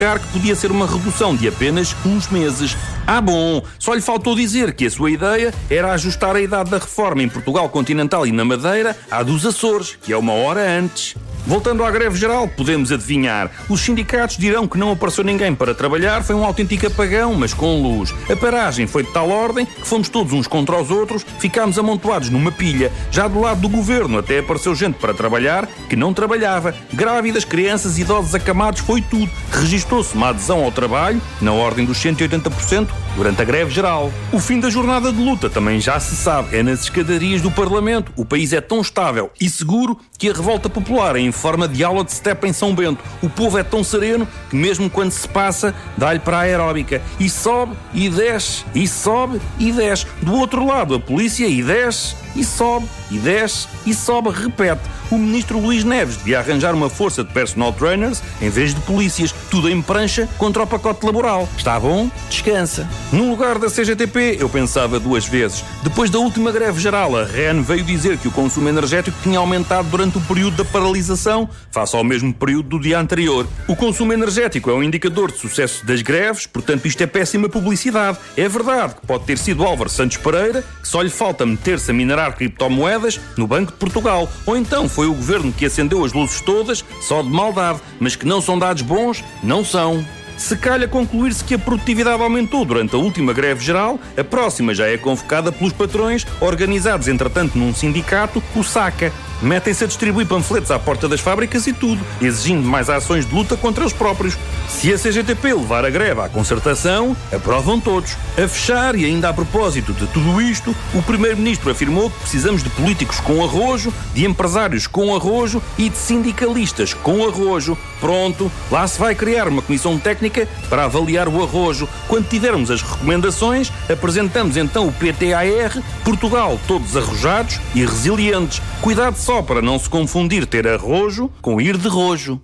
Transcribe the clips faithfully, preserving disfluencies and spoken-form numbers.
que podia ser uma redução de apenas uns meses. Ah, bom, só lhe faltou dizer que a sua ideia era ajustar a idade da reforma em Portugal continental e na Madeira à dos Açores, que é uma hora antes. Voltando à greve geral, podemos adivinhar. Os sindicatos dirão que não apareceu ninguém para trabalhar, foi um autêntico apagão, mas com luz. A paragem foi de tal ordem que fomos todos uns contra os outros, ficámos amontoados numa pilha. Já do lado do governo até apareceu gente para trabalhar que não trabalhava. Grávidas, crianças, idosos acamados, foi tudo. Registou-se uma adesão ao trabalho, na ordem dos cento e oitenta por cento, durante a greve geral. O fim da jornada de luta também já se sabe, é nas escadarias do Parlamento. O país é tão estável e seguro que a revolta popular é em forma de aula de step em São Bento. O povo é tão sereno que mesmo quando se passa, dá-lhe para a aeróbica. E sobe, e desce, e sobe, e desce. Do outro lado, a polícia e desce, e sobe, e desce, e sobe, repete. O ministro Luís Neves devia arranjar uma força de personal trainers em vez de polícias. Tudo em prancha contra o pacote laboral. Está bom? Descansa. No lugar da C G T P, eu pensava duas vezes. Depois da última greve geral, a R E N veio dizer que o consumo energético tinha aumentado durante o período da paralisação, face ao mesmo período do dia anterior. O consumo energético é um indicador de sucesso das greves, portanto isto é péssima publicidade. É verdade que pode ter sido Álvaro Santos Pereira, que só lhe falta meter-se a minerar criptomoedas no Banco de Portugal. Ou então foi o governo que acendeu as luzes todas, só de maldade, mas que não são dados bons, não são. Se calha concluir-se que a produtividade aumentou durante a última greve geral, a próxima já é convocada pelos patrões, organizados entretanto num sindicato, o SACA. Metem-se a distribuir panfletos à porta das fábricas e tudo, exigindo mais ações de luta contra os próprios. Se a C G T P levar a greve à concertação, aprovam todos. A fechar, e ainda a propósito de tudo isto, o primeiro-ministro afirmou que precisamos de políticos com arrojo, de empresários com arrojo e de sindicalistas com arrojo. Pronto, lá se vai criar uma comissão técnica para avaliar o arrojo. Quando tivermos as recomendações, apresentamos então o P T A R, Portugal, todos arrojados e resilientes. Cuidado só para não se confundir ter arrojo com ir de rojo.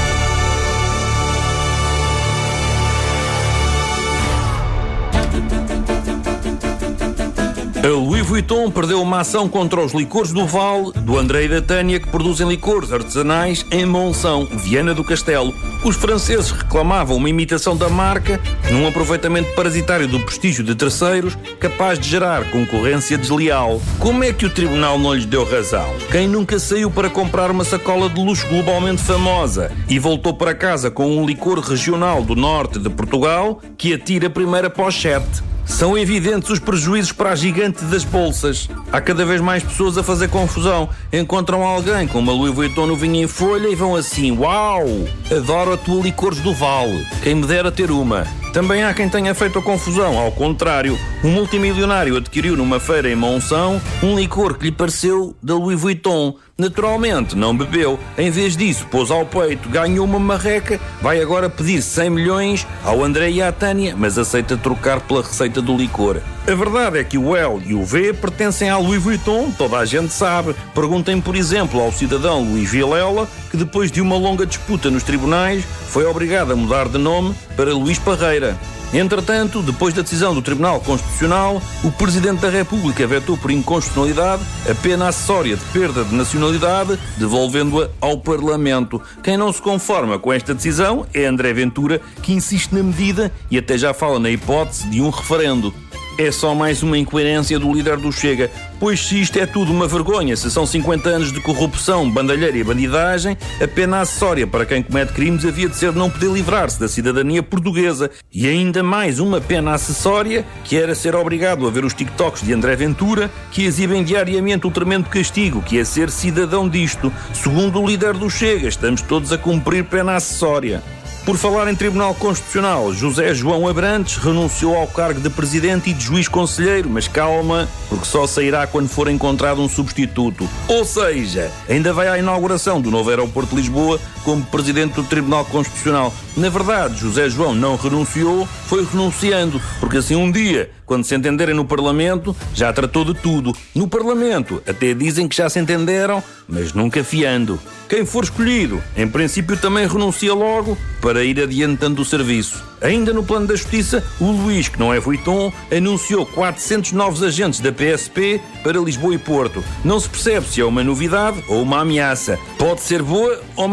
A Louis Vuitton perdeu uma ação contra os licores do Val, do André e da Tânia, que produzem licores artesanais em Monção, Viana do Castelo. Os franceses reclamavam uma imitação da marca num aproveitamento parasitário do prestígio de terceiros, capaz de gerar concorrência desleal. Como é que o tribunal não lhes deu razão? Quem nunca saiu para comprar uma sacola de luxo globalmente famosa e voltou para casa com um licor regional do norte de Portugal que atira a primeira pochete? São evidentes os prejuízos para a gigante das bolsas. Há cada vez mais pessoas a fazer confusão. Encontram alguém com uma Louis Vuitton no vinho em folha e vão assim: uau, adoro a tua licores do Val. Quem me dera ter uma. Também há quem tenha feito a confusão, ao contrário. Um multimilionário adquiriu numa feira em Monção um licor que lhe pareceu da Louis Vuitton. Naturalmente, não bebeu. Em vez disso, pôs ao peito, ganhou uma marreca, vai agora pedir cem milhões ao André e à Tânia, mas aceita trocar pela receita do licor. A verdade é que o L e o V pertencem à Louis Vuitton, toda a gente sabe. Perguntem, por exemplo, ao cidadão Luís Vilela, que depois de uma longa disputa nos tribunais, foi obrigado a mudar de nome para Luís Parreira. Entretanto, depois da decisão do Tribunal Constitucional, o Presidente da República vetou por inconstitucionalidade a pena acessória de perda de nacionalidade, devolvendo-a ao Parlamento. Quem não se conforma com esta decisão é André Ventura, que insiste na medida e até já fala na hipótese de um referendo. É só mais uma incoerência do líder do Chega, pois se isto é tudo uma vergonha, se são cinquenta anos de corrupção, bandalheira e bandidagem, a pena acessória para quem comete crimes havia de ser não poder livrar-se da cidadania portuguesa. E ainda mais uma pena acessória, que era ser obrigado a ver os TikToks de André Ventura, que exibem diariamente o tremendo castigo, que é ser cidadão disto. Segundo o líder do Chega, estamos todos a cumprir pena acessória. Por falar em Tribunal Constitucional, José João Abrantes renunciou ao cargo de Presidente e de Juiz Conselheiro, mas calma, porque só sairá quando for encontrado um substituto. Ou seja, ainda vai à inauguração do novo aeroporto de Lisboa como Presidente do Tribunal Constitucional. Na verdade, José João não renunciou, foi renunciando, porque assim um dia, quando se entenderem no Parlamento, já tratou de tudo. No Parlamento, até dizem que já se entenderam, mas nunca fiando. Quem for escolhido, em princípio também renuncia logo para ir adiantando o serviço. Ainda no plano da justiça, o Luís, que não é Vuitton, anunciou quatrocentos novos agentes da P S P para Lisboa e Porto. Não se percebe se é uma novidade ou uma ameaça. Pode ser boa ou má notícia.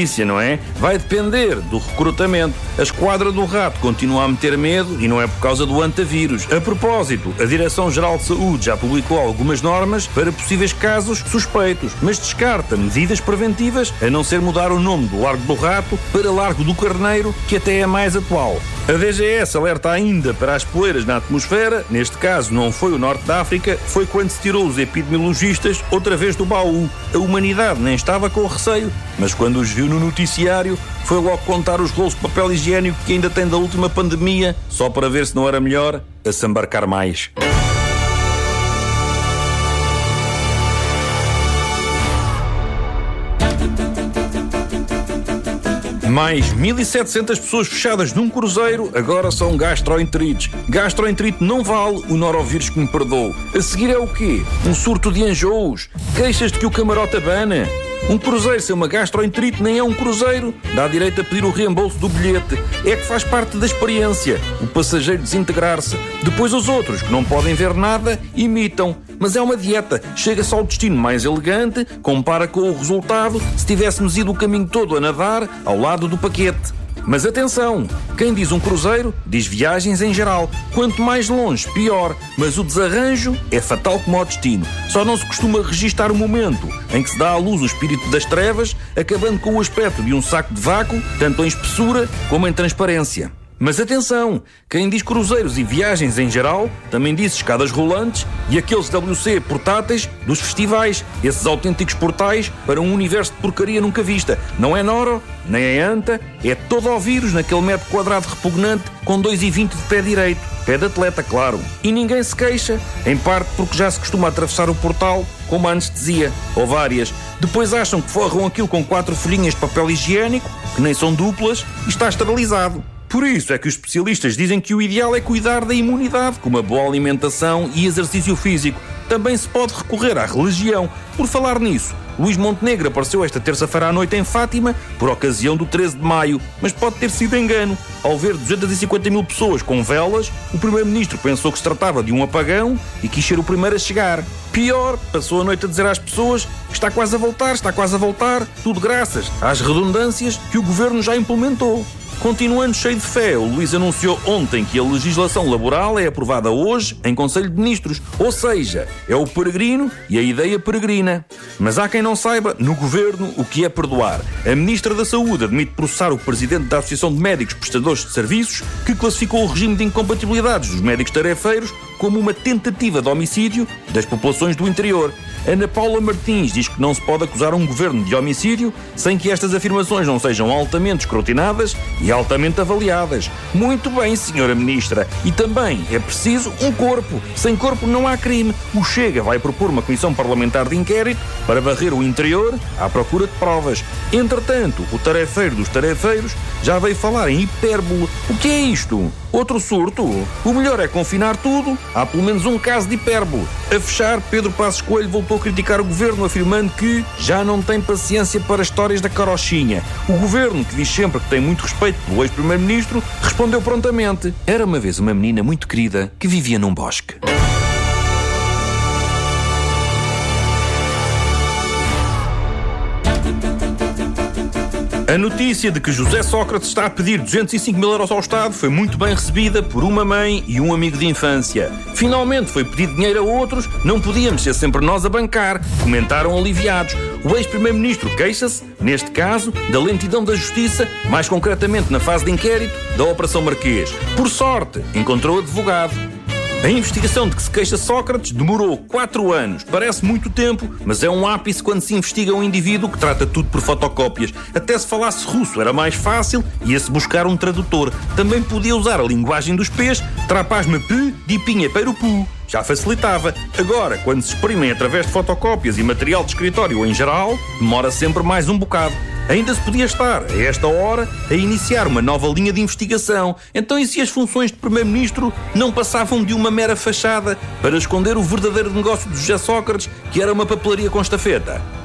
notícia, não é? Vai depender do recrutamento. A esquadra do rato continua a meter medo e não é por causa do antavírus. A propósito, a Direção-Geral de Saúde já publicou algumas normas para possíveis casos suspeitos, mas descarta medidas preventivas, a não ser mudar o nome do Largo do Rato para Largo do Carneiro, que até é mais atual. A D G S alerta ainda para as poeiras na atmosfera. Neste caso não foi o Norte da África, foi quando se tirou os epidemiologistas outra vez do baú. A humanidade nem estava com receio, mas quando os viu no noticiário foi logo contar os rolos de papel higiênico que ainda tem da última pandemia, só para ver se não era melhor a se embarcar mais. Mais mil e setecentas pessoas fechadas num cruzeiro agora são gastroenterites. Gastroenterite não vale o norovírus que me perdoou. A seguir é o quê? Um surto de enjoos? Queixas de que o camarote abana? Um cruzeiro sem uma gastroenterite nem é um cruzeiro. Dá direito a pedir o reembolso do bilhete. É que faz parte da experiência. O passageiro desintegrar-se. Depois os outros, que não podem ver nada, imitam. Mas é uma dieta. Chega-se ao destino mais elegante, compara com o resultado se tivéssemos ido o caminho todo a nadar ao lado do paquete. Mas atenção, quem diz um cruzeiro, diz viagens em geral. Quanto mais longe, pior. Mas o desarranjo é fatal como ao destino. Só não se costuma registar o momento em que se dá à luz o espírito das trevas, acabando com o aspecto de um saco de vácuo, tanto em espessura como em transparência. Mas atenção, quem diz cruzeiros e viagens em geral, também diz escadas rolantes e aqueles W C portáteis dos festivais, esses autênticos portais para um universo de porcaria nunca vista. Não é noro, nem é anta, é todo ao vírus naquele metro quadrado repugnante com dois e vinte de pé direito. Pé de atleta, claro. E ninguém se queixa, em parte porque já se costuma atravessar o portal com uma anestesia, ou várias. Depois acham que forram aquilo com quatro folhinhas de papel higiênico, que nem são duplas, e está esterilizado. Por isso é que os especialistas dizem que o ideal é cuidar da imunidade com uma boa alimentação e exercício físico. Também se pode recorrer à religião. Por falar nisso, Luís Montenegro apareceu esta terça-feira à noite em Fátima por ocasião do treze de maio, mas pode ter sido engano. Ao ver duzentas e cinquenta mil pessoas com velas, o primeiro-ministro pensou que se tratava de um apagão e quis ser o primeiro a chegar. Pior, passou a noite a dizer às pessoas que está quase a voltar, está quase a voltar, tudo graças às redundâncias que o governo já implementou. Continuando cheio de fé, o Luís anunciou ontem que a legislação laboral é aprovada hoje em Conselho de Ministros. Ou seja, é o peregrino e a ideia peregrina. Mas há quem não saiba, no governo, o que é perdoar. A Ministra da Saúde admite processar o Presidente da Associação de Médicos Prestadores de Serviços, que classificou o regime de incompatibilidades dos médicos tarefeiros como uma tentativa de homicídio das populações do interior. Ana Paula Martins diz que não se pode acusar um governo de homicídio sem que estas afirmações não sejam altamente escrutinadas e altamente avaliadas. Muito bem, senhora Ministra. E também é preciso um corpo. Sem corpo não há crime. O Chega vai propor uma comissão parlamentar de inquérito para varrer o interior à procura de provas. Entretanto, o tarefeiro dos tarefeiros já veio falar em hipérbole. O que é isto? Outro surto? O melhor é confinar tudo. Há pelo menos um caso de hipérbole. A fechar, Pedro Passos Coelho voltou a criticar o governo, afirmando que já não tem paciência para histórias da carochinha. O governo, que diz sempre que tem muito respeito pelo ex-primeiro-ministro, respondeu prontamente: era uma vez uma menina muito querida que vivia num bosque. A notícia de que José Sócrates está a pedir duzentos e cinco mil euros ao Estado foi muito bem recebida por uma mãe e um amigo de infância. Finalmente foi pedido dinheiro a outros, não podíamos ser sempre nós a bancar, comentaram aliviados. O ex-primeiro-ministro queixa-se, neste caso, da lentidão da justiça, mais concretamente na fase de inquérito da Operação Marquês. Por sorte, encontrou advogado. A investigação de que se queixa Sócrates demorou quatro anos. Parece muito tempo, mas é um ápice quando se investiga um indivíduo que trata tudo por fotocópias. Até se falasse russo era mais fácil, ia-se buscar um tradutor. Também podia usar a linguagem dos pés, trapaz-me p, dipinha perupu. Já facilitava. Agora, quando se exprimem através de fotocópias e material de escritório em geral, demora sempre mais um bocado. Ainda se podia estar, a esta hora, a iniciar uma nova linha de investigação. Então e se as funções de Primeiro-Ministro não passavam de uma mera fachada para esconder o verdadeiro negócio de José Sócrates, que era uma papelaria com estafeta?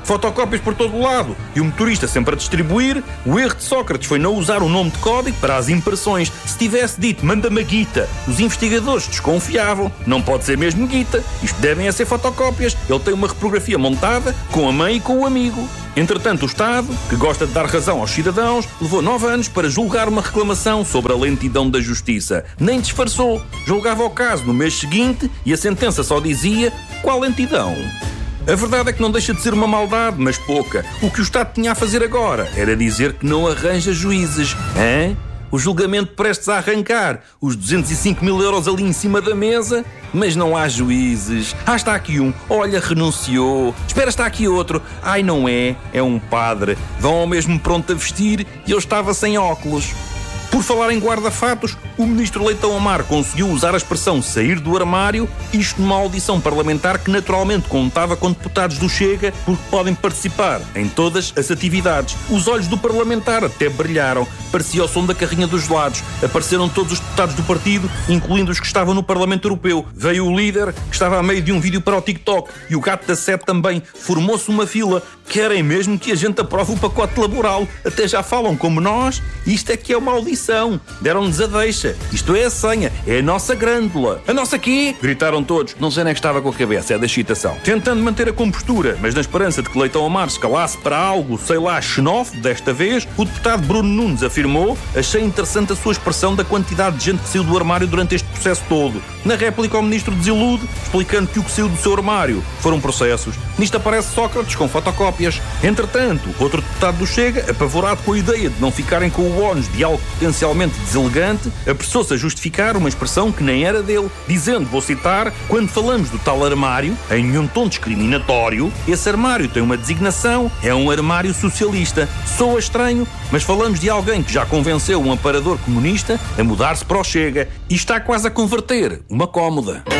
fotocópias por todo o lado e o motorista sempre a distribuir. O erro de Sócrates foi não usar o nome de código para as impressões. Se tivesse dito, manda-me a guita, os investigadores desconfiavam. Não pode ser mesmo guita, isto devem a ser fotocópias. Ele tem uma reprografia montada com a mãe e com o amigo. Entretanto, o Estado, que gosta de dar razão aos cidadãos, levou nove anos para julgar uma reclamação sobre a lentidão da justiça. Nem disfarçou. Julgava o caso no mês seguinte e a sentença só dizia: qual lentidão? A verdade é que não deixa de ser uma maldade, mas pouca. O que o Estado tinha a fazer agora era dizer que não arranja juízes. Hã? O julgamento prestes a arrancar, os duzentos e cinco mil euros ali em cima da mesa, mas não há juízes. Ah, está aqui um. Olha, renunciou. Espera, está aqui outro. Ai, não é. É um padre. Vão ao mesmo pronto a vestir e eu estava sem óculos. Por falar em guarda-fatos, o ministro Leitão Amar conseguiu usar a expressão sair do armário, isto numa audição parlamentar que naturalmente contava com deputados do Chega, porque podem participar em todas as atividades. Os olhos do parlamentar até brilharam, parecia o som da carrinha dos gelados. Apareceram todos os deputados do partido, incluindo os que estavam no Parlamento Europeu. Veio o líder, que estava a meio de um vídeo para o TikTok, e o gato da sete também. Formou-se uma fila. Querem mesmo que a gente aprove o pacote laboral. Até já falam como nós. Isto é que é uma audição. Deram-nos a deixa. Isto é a senha. É a nossa grândula. A nossa quê? Gritaram todos. Não sei nem que estava com a cabeça. É da excitação. Tentando manter a compostura, mas na esperança de que Leitão Amar se calasse para algo, sei lá, xenófobo desta vez, o deputado Bruno Nunes afirmou: achei interessante a sua expressão da quantidade de gente que saiu do armário durante este processo todo. Na réplica, o ministro desilude, explicando que o que saiu do seu armário foram processos. Nisto aparece Sócrates com fotocópias. Entretanto, outro deputado do Chega, apavorado com a ideia de não ficarem com o ónus de algo potencialmente deselegante, apressou-se a justificar uma expressão que nem era dele, dizendo, vou citar: quando falamos do tal armário, em nenhum tom discriminatório, esse armário tem uma designação, é um armário socialista. Soa estranho, mas falamos de alguém que já convenceu um aparador comunista a mudar-se para o Chega e está quase a converter uma cómoda.